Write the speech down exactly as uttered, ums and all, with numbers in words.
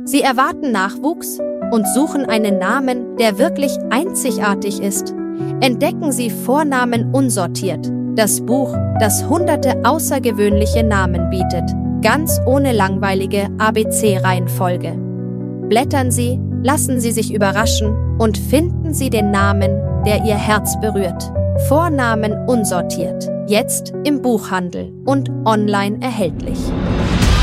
Sie erwarten Nachwuchs und suchen einen Namen, der wirklich einzigartig ist. Entdecken Sie Vornamen unsortiert, das Buch, das hunderte außergewöhnliche Namen bietet, ganz ohne langweilige A B C-Reihenfolge. Blättern Sie, lassen Sie sich überraschen und finden Sie den Namen, der Ihr Herz berührt. Vornamen unsortiert, jetzt im Buchhandel und online erhältlich.